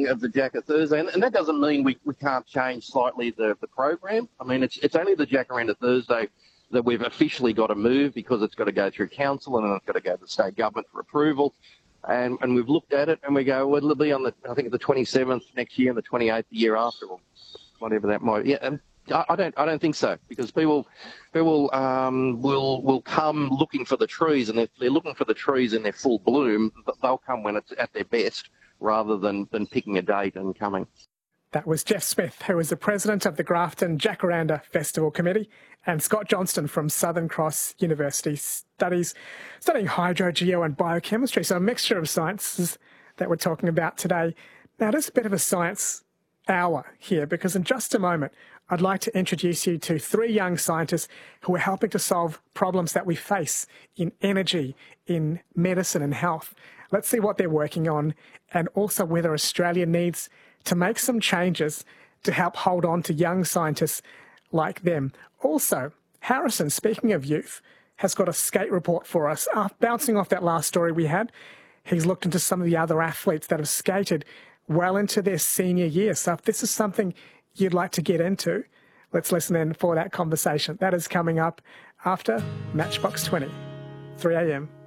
talking of the Jacker Thursday, and that doesn't mean we can't change slightly the program. I mean, it's only the Jacaranda Thursday that we've officially got to move because it's got to go through council and then it's got to go to the state government for approval. And we've looked at it and we go, well, it'll be on the 27th next year and the 28th the year after, or whatever that might. Yeah, and I don't think so, because people will come looking for the trees, and if they're looking for the trees in their full bloom, they'll come when it's at their best, rather than picking a date and coming. That was Jeff Smith, who is the president of the Grafton Jacaranda Festival Committee, and Scott Johnston from Southern Cross University, studying hydro, geo and biochemistry. So a mixture of sciences that we're talking about today. Now, there's a bit of a science hour here, because in just a moment, I'd like to introduce you to three young scientists who are helping to solve problems that we face in energy, in medicine and health. Let's see what they're working on, and also whether Australia needs to make some changes to help hold on to young scientists like them. Also, Harrison, speaking of youth, has got a skate report for us. Bouncing off that last story we had, he's looked into some of the other athletes that have skated well into their senior year. So if this is something you'd like to get into, let's listen in for that conversation. That is coming up after Matchbox 20, 3 a.m.